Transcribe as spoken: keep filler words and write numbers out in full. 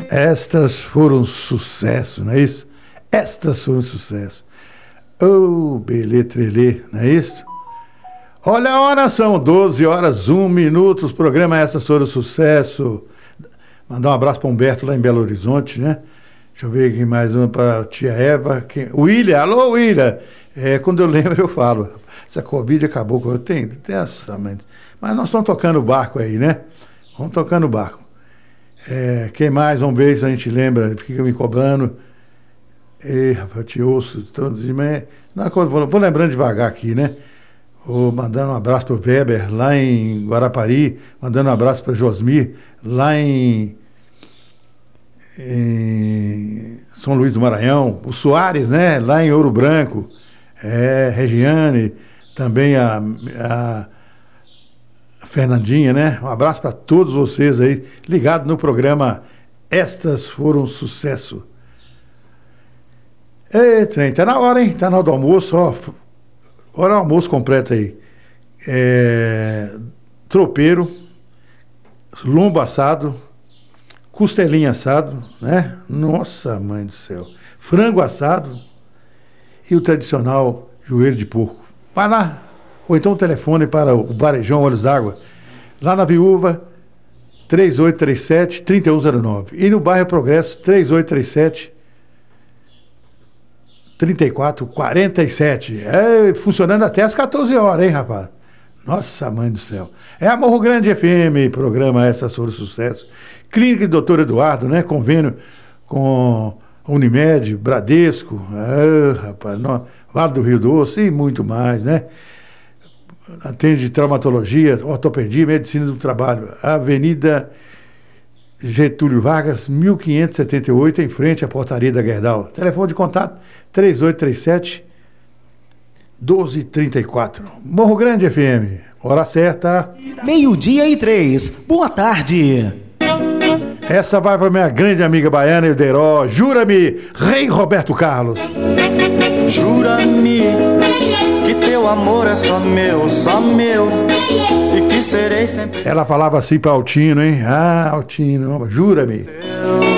Estas foram sucesso, não é isso? Estas foram sucesso. Oh, beletrelê, não é isso? Olha a hora, são doze horas, um minuto. O programa Essas Foram Sucesso. Mandar um abraço para Humberto lá em Belo Horizonte, né? Deixa eu ver aqui mais uma para tia Eva. Quem... William, alô William. É, quando eu lembro eu falo. Essa Covid acabou com eu tenho, tem essa, mas... mas nós estamos tocando o barco aí, né? Vamos tocando o barco. É, quem mais? Vamos ver se a gente lembra. Fica me cobrando. Ei, rapaz, te ouço. Tô... Não, vou, vou lembrando devagar aqui, né? Vou mandando um abraço para o Weber, lá em Guarapari. Mandando um abraço para Josmir, lá em, em São Luís do Maranhão. O Soares, né? Lá em Ouro Branco. É, Regiane. Também a, a Fernandinha, né? Um abraço para todos vocês aí, ligados no programa Estas Foram Sucesso. Ei, trem, tá na hora, hein? Tá na hora do almoço, ó. Hora do almoço completo aí. É, tropeiro, lombo assado, costelinha assado, né? Nossa, mãe do céu. Frango assado e o tradicional joelho de porco. Vai lá. Ou então o telefone para o Varejão Olhos d'Água, lá na Viúva, três oito três sete, três um zero nove. E no bairro Progresso, três oito três sete, três quatro quatro sete. É, funcionando até às quatorze horas, hein, rapaz? Nossa, mãe do céu. É a Morro Grande F M, programa Essas Foram Sucesso. Clínica de doutor Eduardo, né? Convênio com Unimed, Bradesco, é, rapaz, no, Vale do Rio Doce e muito mais, né? Atende traumatologia, ortopedia e medicina do trabalho. Avenida Getúlio Vargas, mil quinhentos e setenta e oito, em frente à portaria da Gerdau. Telefone de contato três oito três sete, doze trinta e quatro. Morro Grande F M, hora certa. Meio-dia e três. Boa tarde. Essa vai para minha grande amiga baiana, Elderó. Jura-me, Rei Roberto Carlos. Jura-me que teu amor é só meu, só meu, e que serei sempre. Ela falava assim para Altino, hein? Ah, Altino, jura-me.